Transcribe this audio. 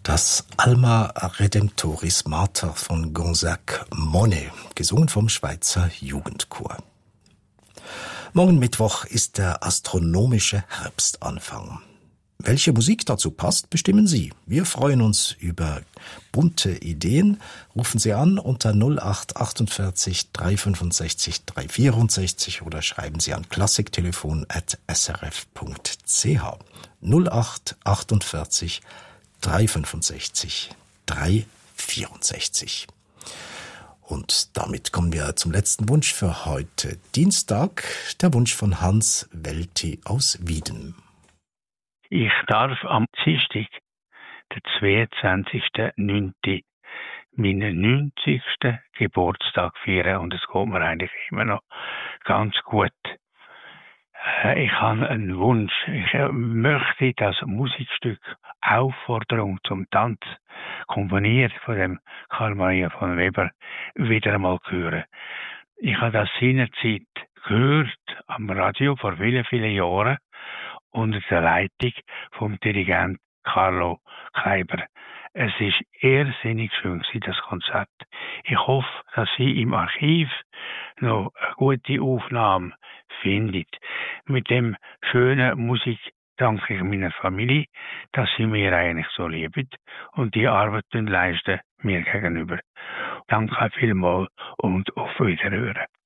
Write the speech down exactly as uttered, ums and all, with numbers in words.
Das Alma Redemptoris Mater von Gonzague Monet, gesungen vom Schweizer Jugendchor. Morgen Mittwoch ist der astronomische Herbstanfang. Welche Musik dazu passt, bestimmen Sie. Wir freuen uns über bunte Ideen. Rufen Sie an unter null acht achtundvierzig drei fünfundsechzig drei vierundsechzig oder schreiben Sie an klassiktelefon at s r f punkt c h. null acht achtundvierzig drei fünfundsechzig drei vierundsechzig. Und damit kommen wir zum letzten Wunsch für heute Dienstag, der Wunsch von Hans Welti aus Wieden. Ich darf am Dienstag, der zweiundzwanzigsten neunten meinen neunzigsten Geburtstag feiern und es geht mir eigentlich immer noch ganz gut. Äh, Ich habe einen Wunsch. Ich äh, möchte das Musikstück Aufforderung zum Tanz, komponiert von dem Karl Maria von Weber, wieder einmal hören. Ich habe das seinerzeit gehört am Radio vor vielen, vielen Jahren unter der Leitung vom Dirigent Carlo Kleiber. Es ist irrsinnig schön gewesen, das Konzert. Ich hoffe, dass Sie im Archiv noch eine gute Aufnahme findet. Mit dem schönen Musik danke ich meiner Familie, dass sie mir eigentlich so lieben und die Arbeit leisten mir gegenüber. Danke vielmals und auf Wiederhören.